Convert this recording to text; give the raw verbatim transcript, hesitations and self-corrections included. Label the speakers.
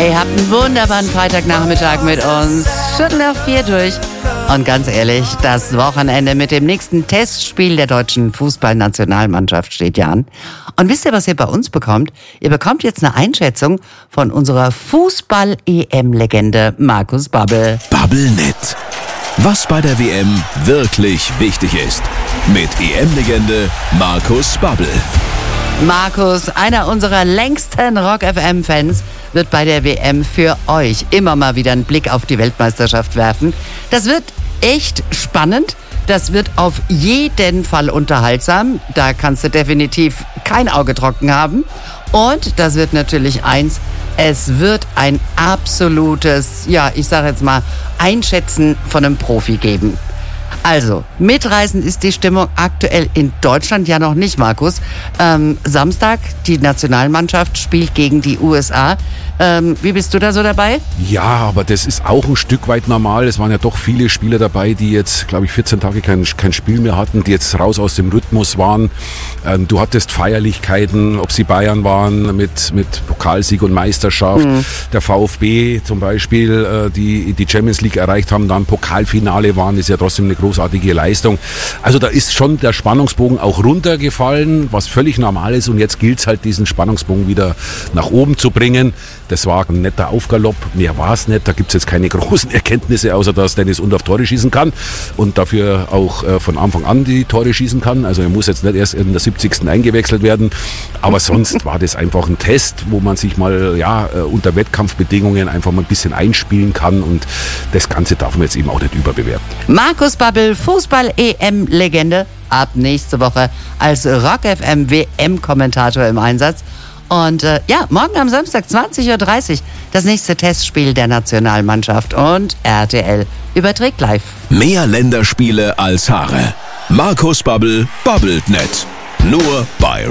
Speaker 1: Hey, habt einen wunderbaren Freitagnachmittag mit uns. Viertel nach vier durch. Und ganz ehrlich, das Wochenende mit dem nächsten Testspiel der deutschen Fußballnationalmannschaft steht ja an. Und wisst ihr, was ihr bei uns bekommt? Ihr bekommt jetzt eine Einschätzung von unserer Fußball-E M-Legende Markus Babbel.
Speaker 2: Babbelnet. Was bei der W M wirklich wichtig ist. Mit E M-Legende Markus Babbel.
Speaker 1: Markus, einer unserer längsten Rock-F M-Fans, wird bei der W M für euch immer mal wieder einen Blick auf die Weltmeisterschaft werfen. Das wird echt spannend. Das wird auf jeden Fall unterhaltsam. Da kannst du definitiv kein Auge trocken haben. Und das wird natürlich eins, es wird ein absolutes, ja, ich sage jetzt mal, Einschätzen von einem Profi geben. Also, mitreißend ist die Stimmung aktuell in Deutschland ja noch nicht, Markus. Ähm, Samstag, die Nationalmannschaft spielt gegen die U S A. Ähm, wie bist du da so dabei?
Speaker 3: Ja, aber das ist auch ein Stück weit normal. Es waren ja doch viele Spieler dabei, die jetzt, glaube ich, vierzehn Tage kein, kein Spiel mehr hatten, die jetzt raus aus dem Rhythmus waren. Ähm, du hattest Feierlichkeiten, ob sie Bayern waren mit, mit Pokalsieg und Meisterschaft. Mhm. Der VfB zum Beispiel, äh, die die Champions League erreicht haben, dann Pokalfinale waren, ist ja trotzdem eine großartige Leistung. Also da ist schon der Spannungsbogen auch runtergefallen, was völlig normal ist. Und jetzt gilt es halt, diesen Spannungsbogen wieder nach oben zu bringen. Das war ein netter Aufgalopp, mehr war es nicht. Da gibt es jetzt keine großen Erkenntnisse, außer dass Dennis Undaff Tore schießen kann und dafür auch äh, von Anfang an die Tore schießen kann. Also er muss jetzt nicht erst in der siebzigsten eingewechselt werden. Aber sonst war das einfach ein Test, wo man sich mal ja äh, unter Wettkampfbedingungen einfach mal ein bisschen einspielen kann. Und das Ganze darf man jetzt eben auch nicht überbewerten.
Speaker 1: Markus Babbel, Fußball-E M-Legende, ab nächste Woche als Rock-F M W M-Kommentator im Einsatz. Und äh, ja, morgen am Samstag zwanzig Uhr dreißig das nächste Testspiel der Nationalmannschaft und R T L überträgt live.
Speaker 2: Mehr Länderspiele als Haare. Markus Babbel babbelt net. Nur bei